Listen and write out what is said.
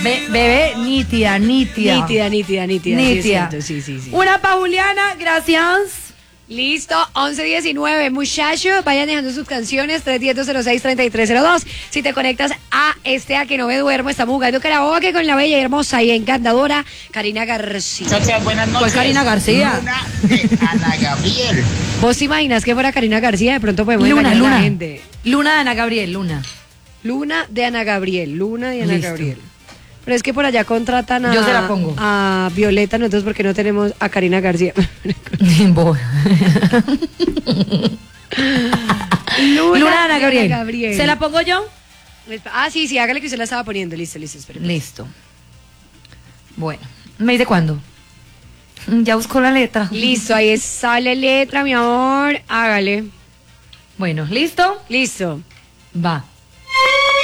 Bebé, nítida. Nítida. Sí. Una pa' Juliana, gracias. Listo, 11:19, muchachos, vayan dejando sus canciones, 310-206-3302. Si te conectas a A que no me duermo, estamos jugando karaoke con la bella y hermosa y encantadora Karina García. Muchachas, buenas noches. ¿Cuál Karina García? Luna de Ana Gabriel. ¿Vos te imaginas que fuera Karina García? De pronto podemos engañar a la gente. Luna de Ana Gabriel, Luna. Luna de Ana Gabriel. Listo. Gabriel. Pero es que por allá contratan Yo se la pongo. a Violeta, nosotros porque no tenemos a Karina García. Luna de Ana Gabriel. ¿Se la pongo yo? Sí, hágale que usted la estaba poniendo. Listo, espere. Listo. Bueno, ¿me dice cuándo? Ya buscó la letra. Listo, ahí sale letra, mi amor. Hágale. Bueno, ¿listo? Listo. Va.